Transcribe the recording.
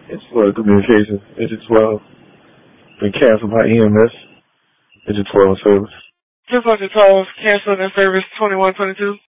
It's for communication. Digit 12. Been canceled by EMS. Digit 12 service. 1012, canceling in service 2122.